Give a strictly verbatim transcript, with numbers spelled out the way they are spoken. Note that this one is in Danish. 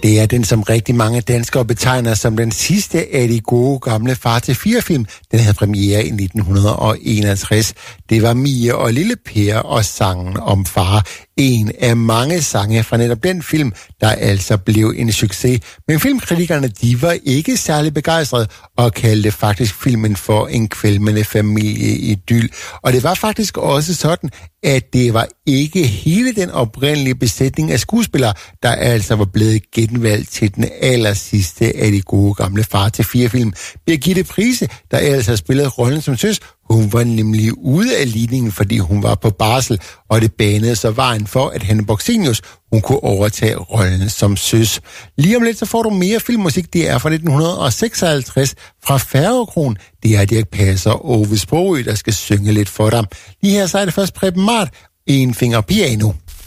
Det er den, som rigtig mange danskere betegner som den sidste af de gode gamle Far til fire-film. Den havde premiere i nitten enogtres. Det var Mie og Lille Per og sangen om far. En af mange sange fra netop den film, der altså blev en succes. Men filmkritikerne, de var ikke særlig begejstrede og kaldte faktisk filmen for en kvalmende familieidyl. Og det var faktisk også sådan, at det var ikke hele den oprindelige besætning af skuespillere, der altså var blevet genvalgt til den aller sidste af de gode gamle Far til fire-film. Birgitte Price, der altså spillede rollen som søs, hun var nemlig ude af ligningen, fordi hun var på barsel, og det banede så vejen for, at Hanne Boxenius, hun kunne overtage rollen som søs. Lige om lidt, så får du mere filmmusik. Det er fra nitten seksoghalvtreds fra Færgekron. Det er Dirch Passer og Ove Sprogøe, der skal synge lidt for dig. Lige her så er det først Preben Mart, En finger piano.